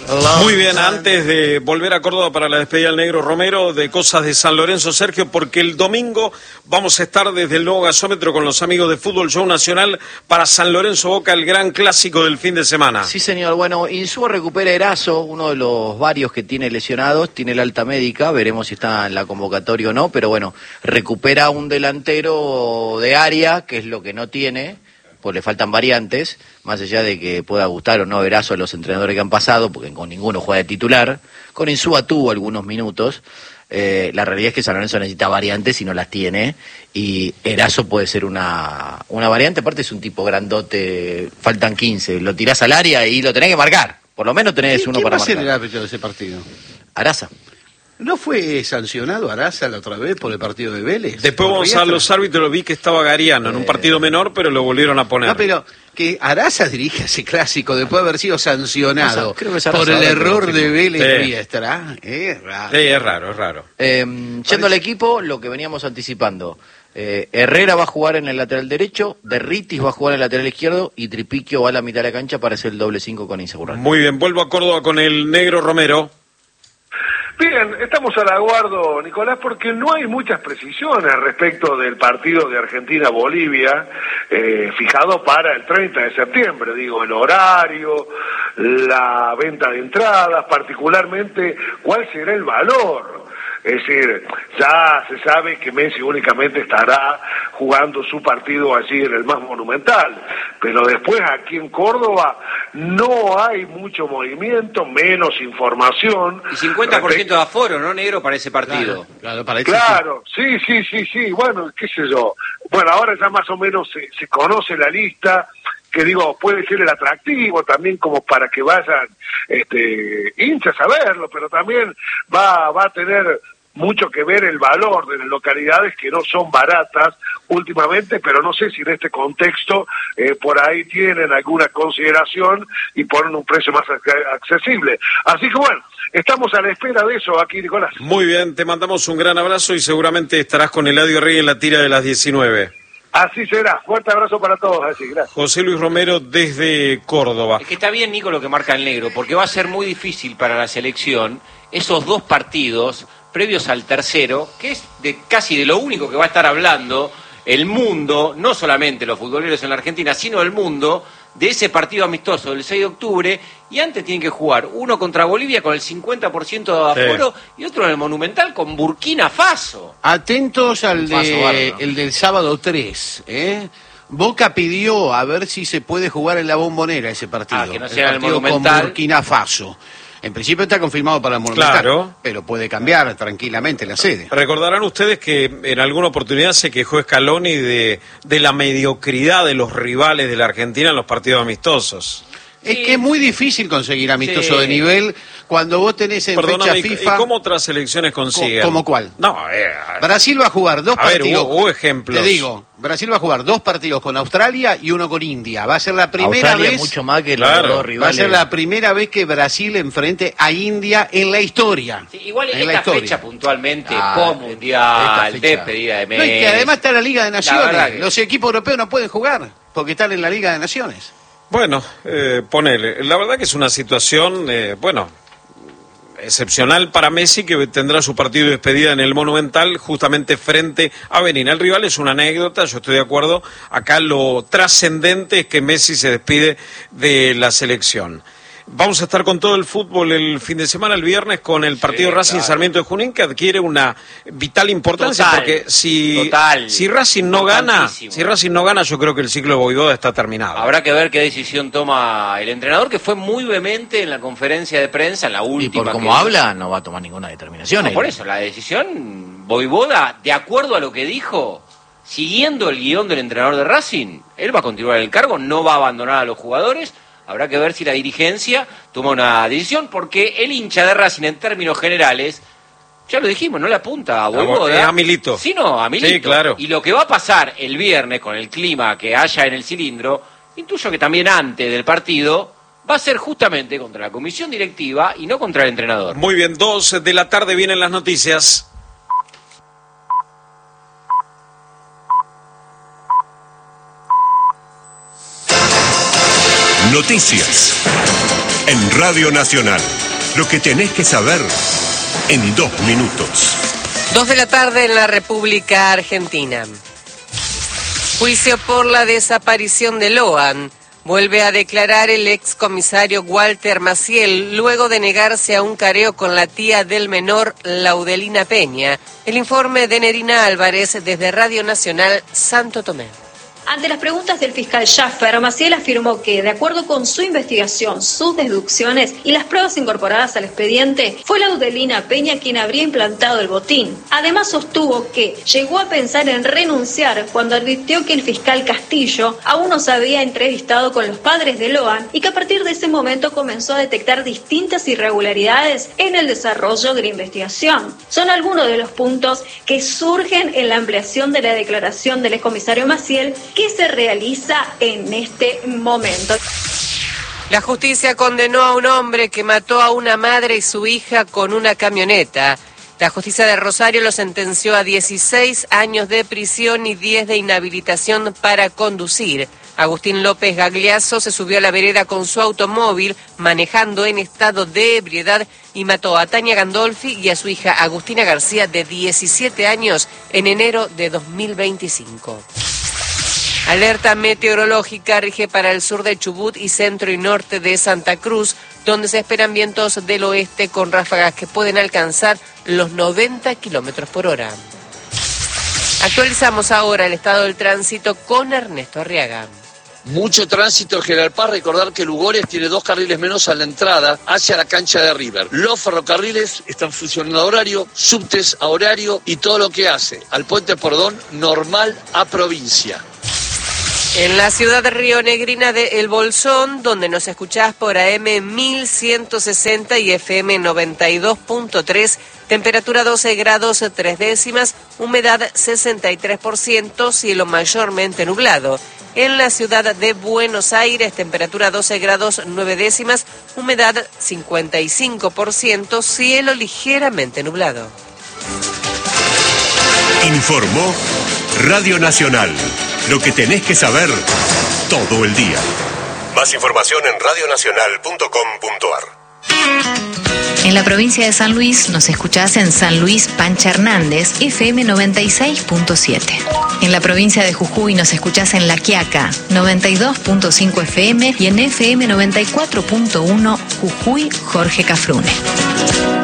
Muy bien, antes de volver a Córdoba para la despedida del Negro Romero, de cosas de San Lorenzo, Sergio, porque el domingo vamos a estar desde el nuevo gasómetro con los amigos de Fútbol Show Nacional para San Lorenzo Boca, el gran clásico del fin de semana. Sí, señor. Bueno, Insúa recupera a Erazo, uno de los varios que tiene lesionados, tiene la alta médica, veremos si está en la convocatoria o no, pero bueno, recupera un delantero de área, que es lo que no tiene, pues le faltan variantes, más allá de que pueda gustar o no Erazo a los entrenadores que han pasado, porque con ninguno juega de titular. Con Insúa tuvo algunos minutos. La realidad es que San Lorenzo necesita variantes y no las tiene, y Erazo puede ser una variante. Aparte es un tipo grandote, faltan 15, lo tirás al área y lo tenés que marcar, por lo menos tenés uno para marcar. ¿Quién va a ser el árbitro de ese partido? Araza. ¿No fue sancionado Araza la otra vez por el partido de Vélez? Después vamos a los árbitros, vi que estaba Gariano en un partido menor, pero lo volvieron a poner. No, pero que Araza dirige ese clásico después de haber sido sancionado por el error de Vélez Riestra. Es raro. Sí, es raro. Yendo al equipo, lo que veníamos anticipando. Herrera va a jugar en el lateral derecho, Derritis va a jugar en el lateral izquierdo y Tripiquio va a la mitad de la cancha para hacer el doble 5 con Insaurralde. Muy bien, vuelvo a Córdoba con el Negro Romero. Bien, estamos al aguardo, Nicolás, porque no hay muchas precisiones respecto del partido de Argentina-Bolivia fijado para el 30 de septiembre, digo, el horario, la venta de entradas, particularmente cuál será el valor. Es decir, ya se sabe que Messi únicamente estará jugando su partido allí en el más monumental, pero después aquí en Córdoba no hay mucho movimiento, menos información. Y 50% de aforo, ¿no, Negro, para ese partido? Claro, sí, bueno, qué sé yo. Bueno, ahora ya más o menos se conoce la lista, que digo, puede ser el atractivo también como para que vayan hinchas a verlo, pero también va a tener mucho que ver el valor de las localidades que no son baratas últimamente, pero no sé si en este contexto por ahí tienen alguna consideración y ponen un precio más accesible. Así que bueno, estamos a la espera de eso aquí, Nicolás. Muy bien, te mandamos un gran abrazo y seguramente estarás con Eladio Rey en la tira de las 19. Así será. Fuerte abrazo para todos. Así, gracias. José Luis Romero desde Córdoba. Es que está bien, Nico, lo que marca el Negro, porque va a ser muy difícil para la selección esos dos partidos previos al tercero, que es casi de lo único que va a estar hablando el mundo, no solamente los futboleros en la Argentina, sino el mundo, de ese partido amistoso del 6 de octubre, y antes tienen que jugar uno contra Bolivia con el 50% de aforo y otro en el Monumental con Burkina Faso. Atentos al el del sábado 3, Boca pidió a ver si se puede jugar en la Bombonera ese partido. Que no sea el partido el Monumental. con Burkina Faso. En principio está confirmado para el Monumental, claro, pero puede cambiar tranquilamente la sede. Recordarán ustedes que en alguna oportunidad se quejó Scaloni de la mediocridad de los rivales de la Argentina en los partidos amistosos. Es que es muy difícil conseguir amistoso de nivel cuando vos tenés en fecha FIFA... ¿Y cómo otras selecciones consiguen? ¿Cómo cuál? No, Brasil va a jugar dos partidos. Hubo ejemplos. Te digo, Brasil va a jugar 2 partidos con Australia y 1 con India. Va a ser la primera Australia vez... mucho más que los dos rivales. Va a ser la primera vez que Brasil enfrente a India en la historia. Sí, igual en esta fecha puntualmente, post-mundial, despedida de Messi. No, y que además está la Liga de Naciones. Que... Los equipos europeos no pueden jugar porque están en la Liga de Naciones. Bueno, ponele. La verdad que es una situación, excepcional para Messi, que tendrá su partido de despedida en el Monumental, justamente frente a Benín. El rival es una anécdota, yo estoy de acuerdo. Acá lo trascendente es que Messi se despide de la selección. Vamos a estar con todo el fútbol el fin de semana, el viernes, con el partido Racing Sarmiento de Junín, que adquiere una vital importancia, porque si Racing no gana, yo creo que el ciclo de Boivoda está terminado. Habrá que ver qué decisión toma el entrenador, que fue muy vehemente en la conferencia de prensa, en la última. Y por cómo habla, no va a tomar ninguna determinación. No, por eso, la decisión, Boivoda, de acuerdo a lo que dijo, siguiendo el guión del entrenador de Racing, él va a continuar el cargo, no va a abandonar a los jugadores. Habrá que ver si la dirigencia toma una decisión, porque el hincha de Racing, en términos generales, ya lo dijimos, no le apunta a Boivoda, a Milito. Sino a Milito. Sí, claro. Y lo que va a pasar el viernes con el clima que haya en el cilindro, intuyo que también antes del partido, va a ser justamente contra la comisión directiva y no contra el entrenador. Muy bien, 2 de la tarde vienen las noticias. Noticias. en Radio Nacional. Lo que tenés que saber en 2 minutos. 2 de la tarde en la República Argentina. Juicio por la desaparición de Loan. Vuelve a declarar el excomisario Walter Maciel luego de negarse a un careo con la tía del menor, Laudelina Peña. El informe de Nerina Álvarez desde Radio Nacional Santo Tomé. Ante las preguntas del fiscal Schaffer, Maciel afirmó que, de acuerdo con su investigación, sus deducciones y las pruebas incorporadas al expediente, fue Laudelina Peña quien habría implantado el botín. Además, sostuvo que llegó a pensar en renunciar cuando advirtió que el fiscal Castillo aún no se había entrevistado con los padres de Loan y que a partir de ese momento comenzó a detectar distintas irregularidades en el desarrollo de la investigación. Son algunos de los puntos que surgen en la ampliación de la declaración del excomisario Maciel, que se realiza en este momento. La justicia condenó a un hombre que mató a una madre y su hija con una camioneta. La justicia de Rosario lo sentenció a 16 años de prisión y 10 de inhabilitación para conducir. Agustín López Gagliasso se subió a la vereda con su automóvil manejando en estado de ebriedad y mató a Tania Gandolfi y a su hija Agustina García de 17 años en enero de 2025. Alerta meteorológica rige para el sur de Chubut y centro y norte de Santa Cruz, donde se esperan vientos del oeste con ráfagas que pueden alcanzar los 90 kilómetros por hora. Actualizamos ahora el estado del tránsito con Ernesto Arriaga. Mucho tránsito en General Paz. Recordar que Lugones tiene 2 carriles menos a la entrada hacia la cancha de River. Los ferrocarriles están funcionando a horario, subtes a horario y todo lo que hace al Puente Pordón normal a provincia. En la ciudad de Rionegrina de El Bolsón, donde nos escuchás por AM 1160 y FM 92.3, temperatura 12 grados 3 décimas, humedad 63%, cielo mayormente nublado. En la ciudad de Buenos Aires, temperatura 12 grados 9 décimas, humedad 55%, cielo ligeramente nublado. Informó Radio Nacional. Lo que tenés que saber todo el día. Más información en radionacional.com.ar. En la provincia de San Luis nos escuchás en San Luis Pancha Hernández, FM 96.7. En la provincia de Jujuy nos escuchás en La Quiaca, 92.5 FM y en FM 94.1 Jujuy Jorge Cafrune.